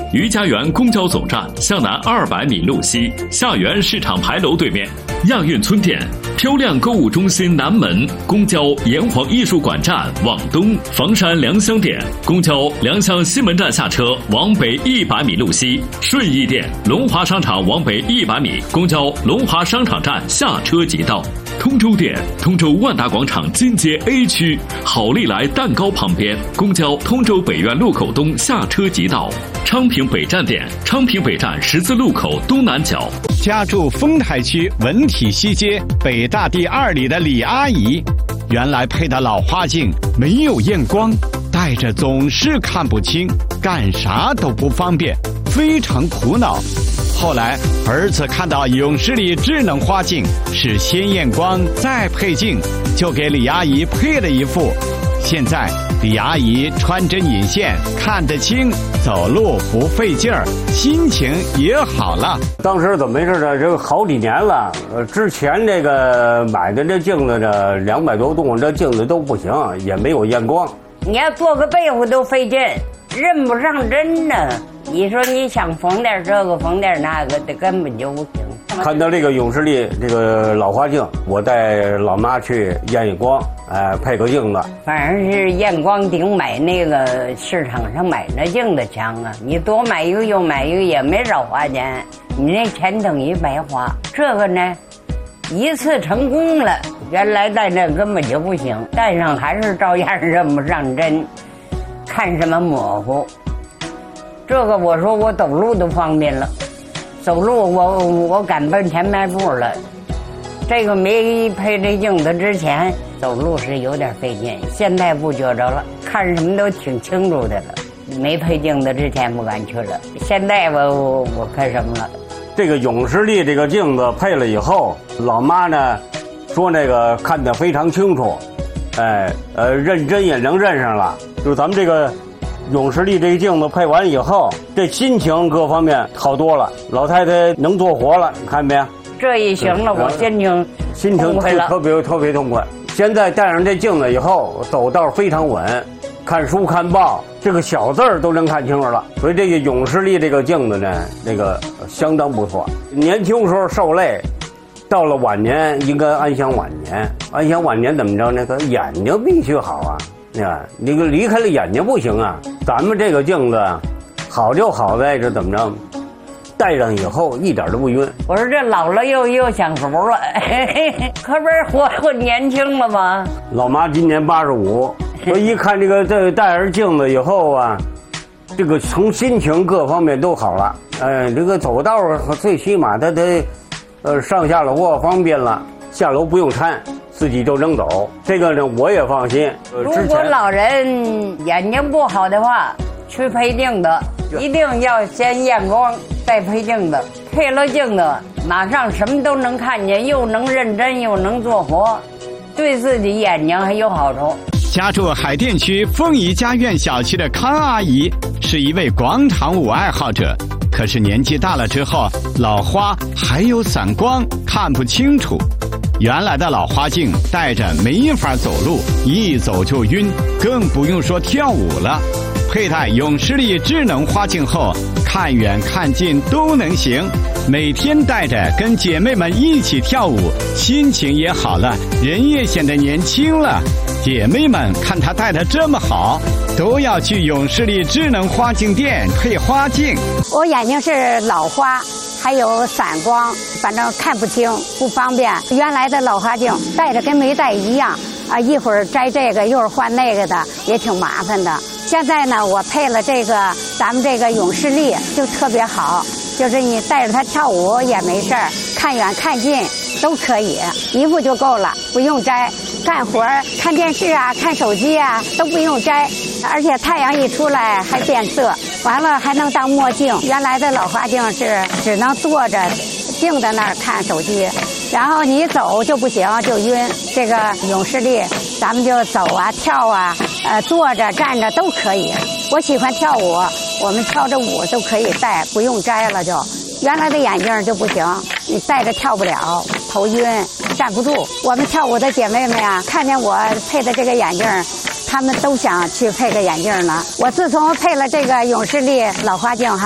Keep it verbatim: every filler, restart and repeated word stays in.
余家园公交总站向南二百米路西，下园市场牌楼对面。亚运村店、漂亮购物中心南门，公交炎黄艺术馆站往东，房山良乡店，公交良乡西门站下车往北一百米路西，顺义店、龙华商场往北一百米，公交龙华商场站下车即到。通州店，通州万达广场金街 A 区，好利来蛋糕旁边，公交通州北苑路口东下车即到。昌平北站店，昌平北站十字路口东南角。 家住丰台区文体西街北大第二里的李阿姨，原来配的老花镜没有验光，戴着总是看不清，干啥都不方便，非常苦恼。后来儿子看到永视力智能花镜是先验光再配镜，就给李阿姨配了一副。现在李阿姨穿针引线看得清，走路不费劲儿，心情也好了。 当时怎么回事呢？这个好几年了，呃，之前这个买的这镜子呢，两百多度，这镜子都不行，也没有验光。 你要做个被子都费劲，认不上针呢。你说你想缝点这个缝点那个的，根本就不行。 看到这个永视力这个老花镜，我带老妈去验验光，哎、呃，配个镜子。 反正是验光顶买那个市场上买那镜子强啊！你多买一个又买一个也没少花钱，你那钱等于白花。这个呢，一次成功了，原来戴这根本就不行，戴上还是照样认不上针，看什么模糊。这个我说我走路都方便了，走路我我敢奔前迈步了。这个没配这镜子之前走路是有点费劲，现在不觉着了，看什么都挺清楚的了。没配镜子之前不敢去了，现在我我我看什么了。 这个永视力这个镜子配了以后，老妈呢说那个看得非常清楚，哎呃认真也能认上了。就咱们这个永视力这个镜子配完以后，这心情各方面好多了，老太太能做活了，看没？ 这一行了，我心情心情特别特别痛快。现在戴上这镜子以后，走道非常稳，看书看报，这个小字儿都能看清楚了。所以这个永视力这个镜子呢，那个相当不错。年轻时候受累，到了晚年应该安享晚年。安享晚年怎么着？那个眼睛必须好啊。啊，那个离开了眼睛不行啊！咱们这个镜子好就好在这怎么着，戴上以后一点都不晕。 我说这老了又又享福了，可不是活活年轻了吗？ 老妈今年八十五，我一看这个这戴上镜子以后啊，这个从心情各方面都好了。哎，这个走道最起码它得呃上下楼啊方便了，下楼不用搀。自己就能走，这个呢我也放心。 如果老人眼睛不好的话，去配镜子，一定要先验光再配镜子。配了镜子，马上什么都能看见，又能认真又能做活，对自己眼睛还有好处。 家住海淀区凤仪家苑小区的康阿姨是一位广场舞爱好者，可是年纪大了之后，老花还有散光，看不清楚。原来的老花镜戴着没法走路，一走就晕，更不用说跳舞了。佩戴永视力智能花镜后，看远看近都能行，每天戴着跟姐妹们一起跳舞，心情也好了，人也显得年轻了。姐妹们看她戴得这么好，都要去永视力智能花镜店配花镜。 我眼睛是老花，还有散光，反正看不清，不方便。原来的老花镜戴着跟没戴一样啊，一会儿摘这个，一会儿换那个的，也挺麻烦的。现在呢，我配了这个咱们这个永视力，就特别好，就是你带着它跳舞也没事儿，看远看近都可以，一副就够了，不用摘。干活看电视啊，看手机啊都不用摘，而且太阳一出来还变色，完了还能当墨镜。原来的老花镜是只能坐着静在那儿看手机，然后你走就不行，就晕。这个永视力咱们就走啊跳啊，呃坐着站着都可以。我喜欢跳舞，我们跳着舞都可以戴，不用摘了就。原来的眼镜就不行，你戴着跳不了，头晕站不住。我们跳舞的姐妹们呀，看见我配的这个眼镜，她们都想去配个眼镜呢。我自从配了这个永视力老花镜哈。